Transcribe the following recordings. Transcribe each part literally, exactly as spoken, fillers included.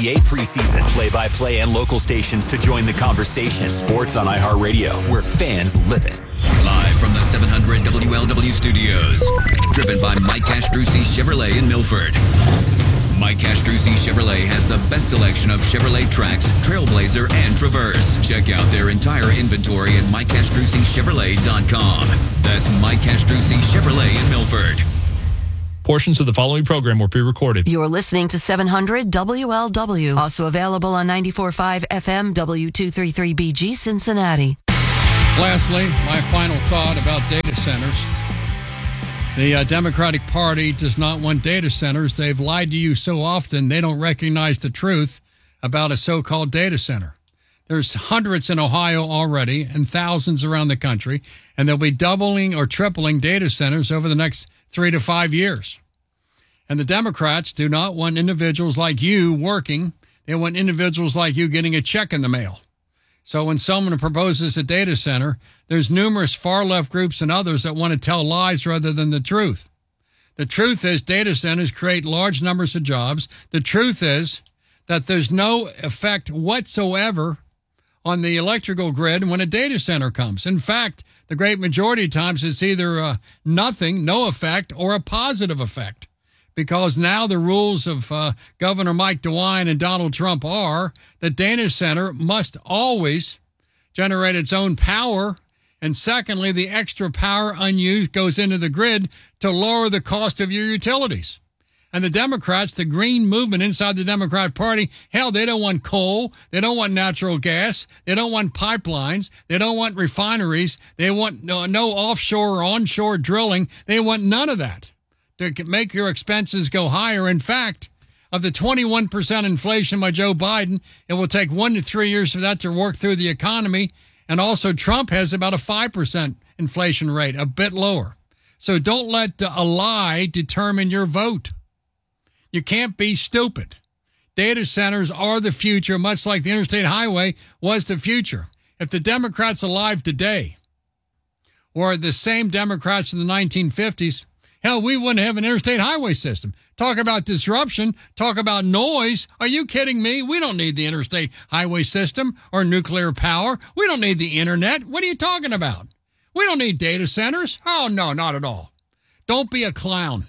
B A preseason. Play-by-play and local stations to join the conversation. Sports on iHeartRadio, where fans live it. Live from the seven hundred W L W studios. Driven by Mike Castrucci Chevrolet in Milford. Mike Castrucci Chevrolet has the best selection of Chevrolet Trax, Trailblazer, and Traverse. Check out their entire inventory at mike castrucci chevrolet dot com. That's Mike Castrucci Chevrolet in Milford. Portions of the following program were pre-recorded. You're listening to seven hundred W L W. Also available on ninety-four point five F M W two thirty-three B G Cincinnati. Lastly, my final thought about data centers. The uh, Democratic Party does not want data centers. They've lied to you so often they don't recognize the truth about a so-called data center. There's hundreds in Ohio already and thousands around the country, and they'll be doubling or tripling data centers over the next three to five years. And the Democrats do not want individuals like you working. They want individuals like you getting a check in the mail. So when someone proposes a data center, there's numerous far-left groups and others that want to tell lies rather than the truth. The truth is data centers create large numbers of jobs. The truth is that there's no effect whatsoever on the electrical grid when a data center comes. In fact, the great majority of times it's either uh, nothing, no effect, or a positive effect. Because now the rules of uh, Governor Mike DeWine and Donald Trump are the data center must always generate its own power. And secondly, the extra power unused goes into the grid to lower the cost of your utilities. And the Democrats, the green movement inside the Democrat Party, hell, they don't want coal. They don't want natural gas. They don't want pipelines. They don't want refineries. They want no, no offshore or onshore drilling. They want none of that to make your expenses go higher. In fact, of the twenty-one percent inflation by Joe Biden, it will take one to three years for that to work through the economy. And also Trump has about a five percent inflation rate, a bit lower. So don't let a lie determine your vote. You can't be stupid. Data centers are the future, much like the interstate highway was the future. If the Democrats alive today were the same Democrats in the nineteen fifties, hell, we wouldn't have an interstate highway system. Talk about disruption. Talk about noise. Are you kidding me? We don't need the interstate highway system or nuclear power. We don't need the internet. What are you talking about? We don't need data centers. Oh, no, not at all. Don't be a clown.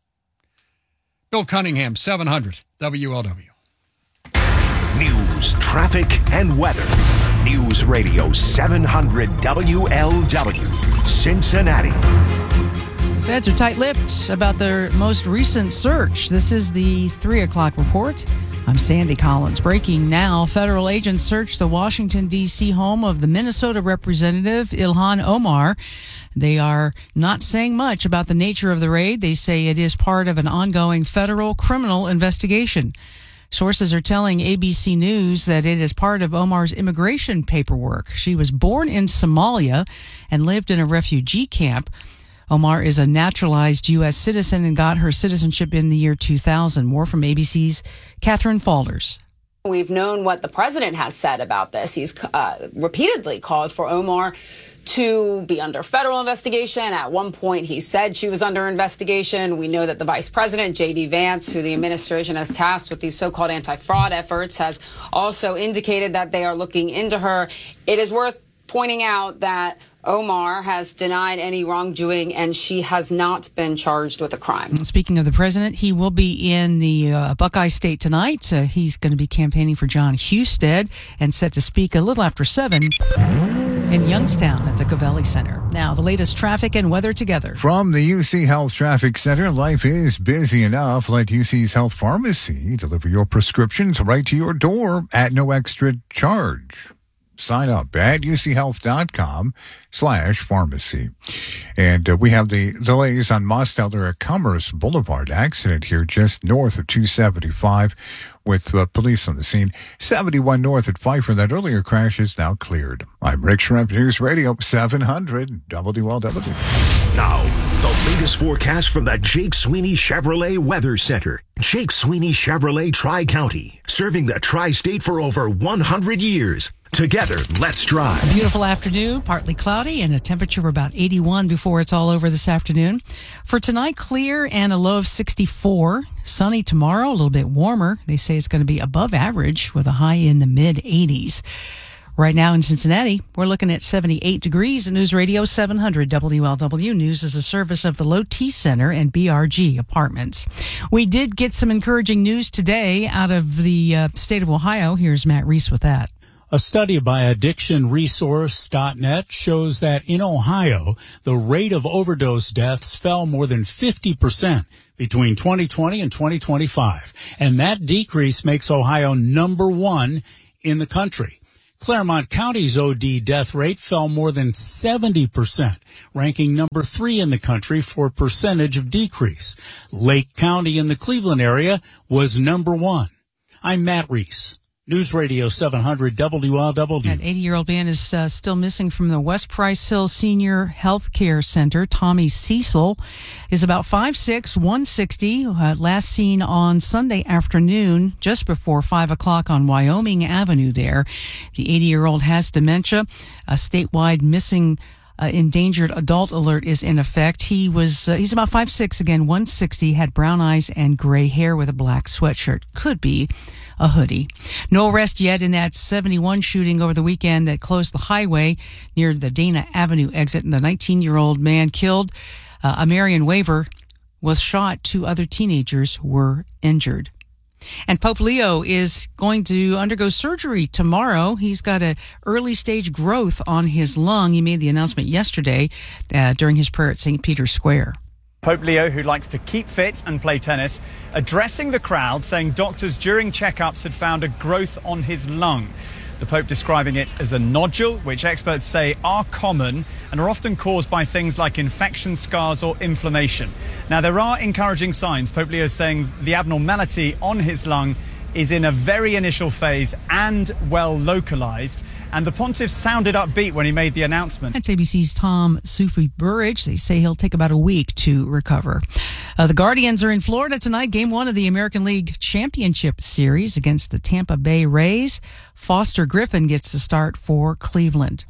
Bill Cunningham, seven hundred W L W. News, traffic, and weather. News Radio seven hundred W L W, Cincinnati. The feds are tight-lipped about their most recent search. This is the three o'clock report. I'm Sandy Collins. Breaking now, federal agents searched the Washington, D C home of the Minnesota representative Ilhan Omar. They are not saying much about the nature of the raid. They say it is part of an ongoing federal criminal investigation. Sources are telling A B C News that it is part of Omar's immigration paperwork. She was born in Somalia and lived in a refugee camp. Omar is a naturalized U S citizen and got her citizenship in the year two thousand. More from A B C's Catherine Falders. We've known what the president has said about this. He's uh, repeatedly called for Omar to be under federal investigation. At one point, he said she was under investigation. We know that the vice president, J D Vance, who the administration has tasked with these so-called anti-fraud efforts, has also indicated that they are looking into her. It is worth pointing out that Omar has denied any wrongdoing, and she has not been charged with a crime. Speaking of the president, he will be in the uh, Buckeye State tonight. Uh, he's going to be campaigning for John Husted and set to speak a little after seven in Youngstown at the Covelli Center. Now, the latest traffic and weather together. From the U C Health Traffic Center, life is busy enough. Let U C's Health Pharmacy deliver your prescriptions right to your door at no extra charge. Sign up at uchealth.com slash pharmacy. And uh, we have the delays on Mosteller at Commerce Boulevard. Accident here just north of two seventy-five with uh, police on the scene. seventy-one north at Pfeiffer. That earlier crash is now cleared. I'm Rick Shrimp, News Radio seven hundred W L W. Now, the latest forecast from the Jake Sweeney Chevrolet Weather Center. Jake Sweeney Chevrolet Tri-County, serving the tri-state for over one hundred years. Together, let's drive. Beautiful afternoon, partly cloudy, and a temperature of about eighty-one before it's all over this afternoon. For tonight, clear and a low of sixty-four. Sunny tomorrow, a little bit warmer. They say it's going to be above average with a high in the mid eighties. Right now in Cincinnati, we're looking at seventy-eight degrees at News Radio seven hundred W L W. News is a service of the Low T Center and B R G Apartments. We did get some encouraging news today out of the uh, state of Ohio. Here's Matt Reese with that. A study by addiction resource dot net shows that in Ohio, the rate of overdose deaths fell more than fifty percent between twenty twenty and twenty twenty-five. And that decrease makes Ohio number one in the country. Claremont County's O D death rate fell more than seventy percent, ranking number three in the country for percentage of decrease. Lake County in the Cleveland area was number one. I'm Matt Reese. News Radio seven hundred W L W. That eighty-year-old man is uh, still missing from the West Price Hill Senior Health Care Center. Tommy Cecil is about five six, one sixty, uh, last seen on Sunday afternoon, just before five o'clock on Wyoming Avenue there. The eighty-year-old has dementia. A statewide missing Uh, endangered adult alert is in effect. He was, uh, he's about five six, again, one sixty, had brown eyes and gray hair with a black sweatshirt. Could be a hoodie. No arrest yet in that seventy-one shooting over the weekend that closed the highway near the Dana Avenue exit. And the nineteen-year-old man killed, uh, Amarian Waver, was shot. Two other teenagers were injured. And Pope Leo is going to undergo surgery tomorrow. He's got an early stage growth on his lung. He made the announcement yesterday uh, during his prayer at Saint Peter's Square. Pope Leo, who likes to keep fit and play tennis, addressing the crowd, saying doctors during checkups had found a growth on his lung. The Pope describing it as a nodule, which experts say are common and are often caused by things like infection, scars or inflammation. Now, there are encouraging signs. Pope Leo is saying the abnormality on his lung is in a very initial phase and well localized. And the pontiff sounded upbeat when he made the announcement. That's A B C's Tom Sufi-Burridge. They say he'll take about a week to recover. Uh, the Guardians are in Florida tonight. Game one of the American League Championship Series against the Tampa Bay Rays. Foster Griffin gets the start for Cleveland.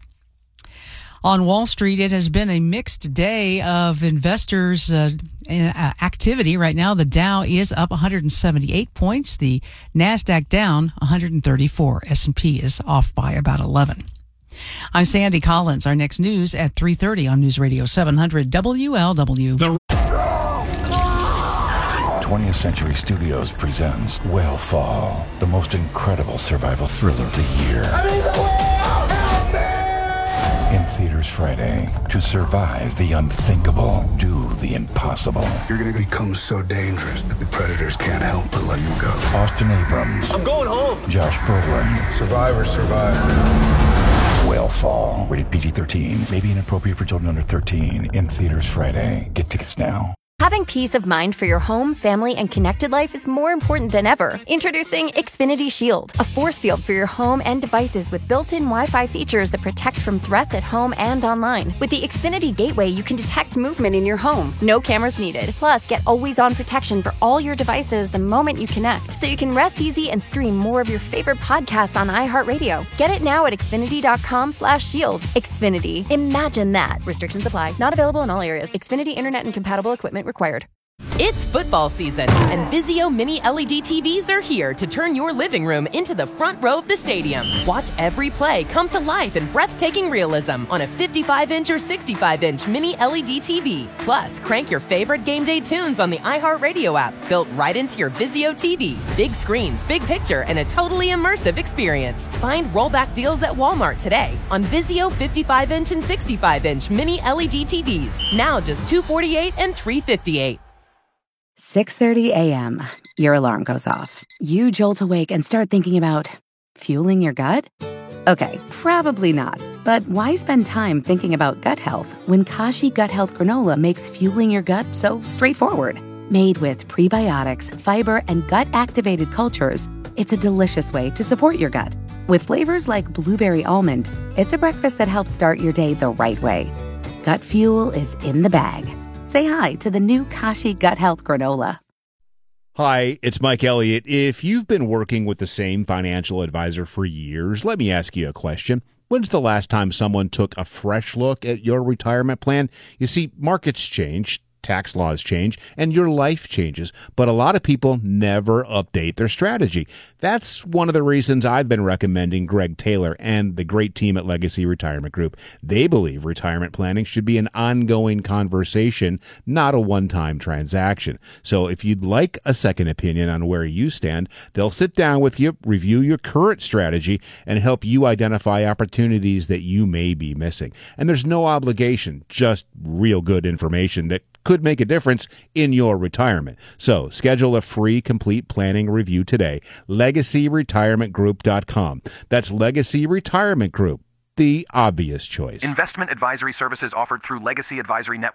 On Wall Street, it has been a mixed day of investors' uh, activity. Right now, the Dow is up one hundred seventy-eight points. The NASDAQ down one hundred thirty-four. S and P is off by about eleven. I'm Sandy Collins. Our next news at three thirty on News Radio seven hundred W L W. The twentieth Century Studios presents Whale Fall, the most incredible survival thriller of the year. I mean, the whale! In theaters Friday. To survive the unthinkable, do the impossible. You're going to become so dangerous that the predators can't help but let you go. Austin Abrams. I'm going home. Josh Brolin. Survivor, survivor. Whale Fall. Rated P G thirteen. May be inappropriate for children under thirteen. In theaters Friday. Get tickets now. Having peace of mind for your home, family, and connected life is more important than ever. Introducing Xfinity Shield, a force field for your home and devices with built-in Wi-Fi features that protect from threats at home and online. With the Xfinity Gateway, you can detect movement in your home. No cameras needed. Plus, get always-on protection for all your devices the moment you connect, so you can rest easy and stream more of your favorite podcasts on iHeartRadio. Get it now at Xfinity.com slash shield. Xfinity. Imagine that. Restrictions apply. Not available in all areas. Xfinity Internet and compatible equipment required. It's football season, and Vizio Mini L E D T Vs are here to turn your living room into the front row of the stadium. Watch every play come to life in breathtaking realism on a fifty-five inch or sixty-five inch Mini L E D T V. Plus, crank your favorite game day tunes on the iHeartRadio app, built right into your Vizio T V. Big screens, big picture, and a totally immersive experience. Find rollback deals at Walmart today on Vizio fifty-five inch and sixty-five inch Mini L E D T Vs. Now just two hundred forty-eight dollars and three hundred fifty-eight dollars. six thirty a.m. Your alarm goes off. You jolt awake and start thinking about fueling your gut? Okay, probably not. But why spend time thinking about gut health when Kashi Gut Health Granola makes fueling your gut so straightforward? Made with prebiotics, fiber, and gut-activated cultures, it's a delicious way to support your gut. With flavors like blueberry almond, it's a breakfast that helps start your day the right way. Gut fuel is in the bag. Say hi to the new Kashi Gut Health Granola. Hi, it's Mike Elliott. If you've been working with the same financial advisor for years, let me ask you a question. When's the last time someone took a fresh look at your retirement plan? You see, markets change, tax laws change, and your life changes, but a lot of people never update their strategy. That's one of the reasons I've been recommending Greg Taylor and the great team at Legacy Retirement Group. They believe retirement planning should be an ongoing conversation, not a one-time transaction. So if you'd like a second opinion on where you stand, they'll sit down with you, review your current strategy, and help you identify opportunities that you may be missing. And there's no obligation, just real good information that could make a difference in your retirement. So schedule a free complete planning review today. legacy retirement group dot com. That's Legacy Retirement Group, the obvious choice. Investment advisory services offered through Legacy Advisory Network.